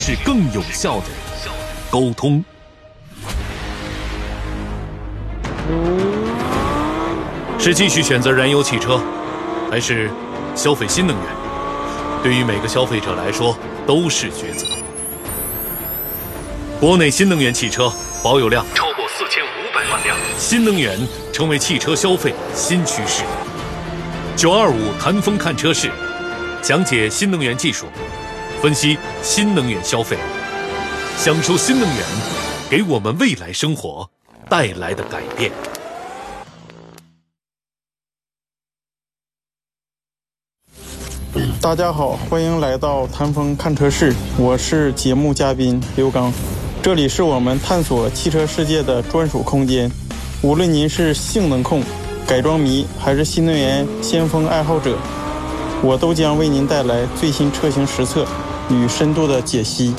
是更有效的沟通。是继续选择燃油汽车，还是消费新能源？对于每个消费者来说都是抉择。国内新能源汽车保有量超过4500万辆，新能源成为汽车消费新趋势。925谈风看车市，讲解新能源技术，分析新能源消费，享受新能源给我们未来生活带来的改变。 大家好，欢迎来到谈风看车市，我是节目嘉宾刘刚。这里是我们探索汽车世界的专属空间，无论您是性能控、改装迷还是新能源先锋爱好者，我都将为您带来最新车型实测与深度的解析。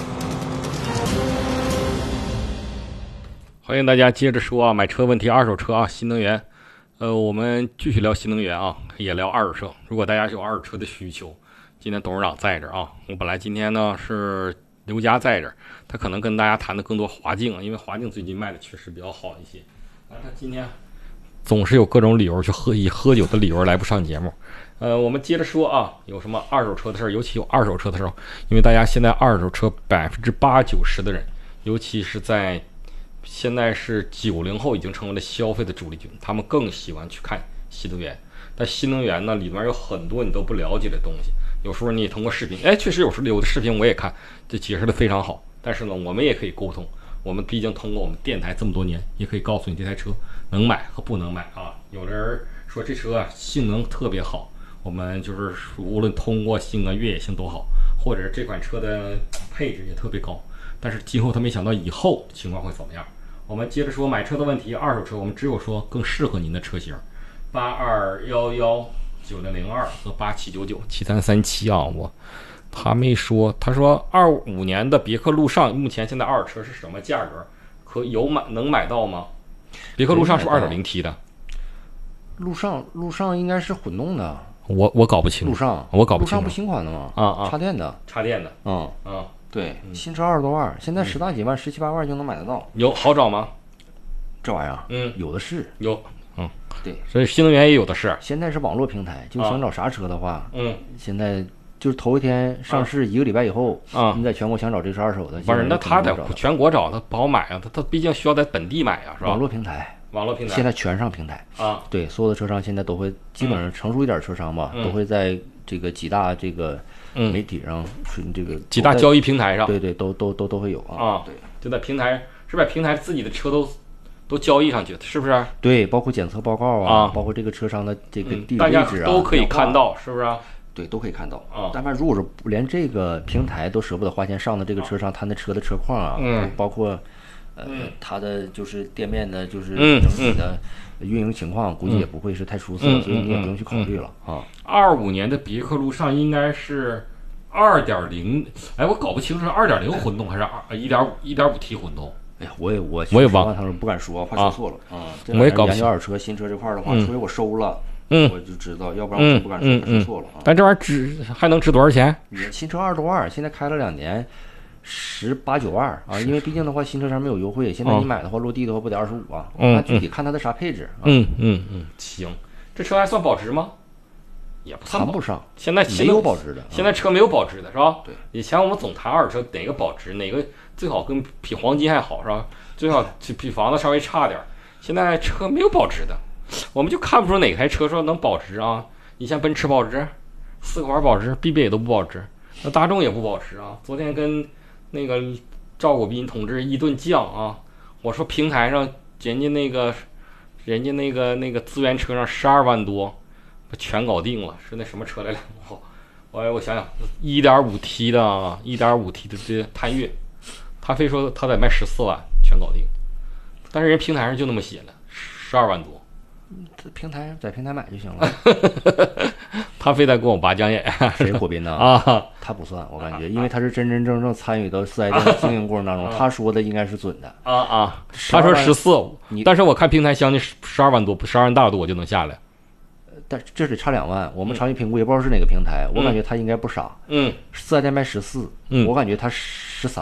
欢迎大家接着说啊，买车问题，二手车啊，新能源。我们继续聊新能源啊，也聊二手车。如果大家有二手车的需求，今天董事长在这儿啊。我本来今天呢是刘佳在这儿，他可能跟大家谈的更多华境，因为华境最近卖的确实比较好一些。但是他今天总是有各种理由去以喝酒的理由来不上节目。我们接着说啊，有什么二手车的事儿，尤其有二手车的时候，因为大家现在二手车80%-90%的人，尤其是在现在是90后已经成为了消费的主力军，他们更喜欢去看新能源。但新能源呢，里面有很多你都不了解的东西，有时候你也通过视频，确实有时候有的视频我也看，这解释的非常好。但是呢，我们也可以沟通，我们毕竟通过我们电台这么多年，也可以告诉你这台车能买和不能买啊。有的人说这车啊性能特别好，我们就是无论通过性啊越野性都好，或者这款车的配置也特别高。但是今后他没想到以后情况会怎么样。我们接着说买车的问题，二手车我们只有说更适合您的车型，82119002和87997337啊，他没说，他说25年的别克陆尚目前现在二手车是什么价格？能买到吗？别克陆尚是 2.0T 的， 陆尚应该是混动的， 我搞不清， 陆尚不新款的吗？插电的，对，新车20多万，现在10大几万、17、18万就能买得到。 有好找吗？ 这玩意儿，有的是。 有， 对， 所以新能源也有的是。 现在是网络平台，就想找啥车的话，现在就是头一天上市1个礼拜以后，你在全国想找这车二手的， 不是？那他在全国找，他不好买啊，他毕竟需要在本地买啊，是吧？ 网络平台现在全上平台啊， 对，所有的车商现在都会，基本上成熟一点车商吧，都会在这个几大这个媒体上，这个几大交易平台上， 对，都会有啊。对， 就在平台，是把平台自己的车都交易上去，是不是？ 对，包括检测报告啊，包括这个车商的这个地理位置啊， 都可以看到，是不是？ 对，都可以看到啊。但凡如果是连这个平台都舍不得花钱上的这个车商，他那车的车况啊，包括他的就是店面的，就是整体的运营情况，估计也不会是太出色，所以你也不用去考虑了啊。 25年的别克陆尚应该是2.0，我搞不清楚是2.0混动还是1.5T 混动。 哎呀，我也忘，他说不敢说，怕说错了啊。 我也搞不清。 研究二手车新车这块的话，除非我收了，我就知道，要不然我就不敢说错了啊。 但这玩意儿还能值多少钱？ 新车20多万，现在开了2年。18、19万啊，因为毕竟的话，新车上没有优惠。现在你买的话，落地的话不得25啊？那具体看它的啥配置。 行，这车还算保值吗？也不算， 谈不上。 现在没有保值的， 现在车没有保值的是吧？ 对。 以前我们总谈二手车，哪个保值，哪个最好跟比黄金还好是吧？最好比房子稍微差点。现在车没有保值的，我们就看不出哪台车说能保值啊。你像奔驰保值，4个弯保值 ，BBA 都不保值，那大众也不保值啊。昨天跟那个赵国斌同志一顿犟啊！我说平台上人家那个资源车上12万多，全搞定了，是那什么车来着？我想想，1.5T 的这探岳，他非说他得卖14万，全搞定，但是人平台上就那么写了12万多。 在平台买就行了。 他非得跟我拔江眼。 谁火斌呢？他不算，我感觉，因为他是真真正正参与到4S店经营过程当中，他说的应该是准的。 他说14，但是我看平台将近12万多，12万大多我就能下来。 但这得差2万。我们长期评估也不知道是哪个平台，我感觉他应该不傻。4S店卖14，我感觉他13。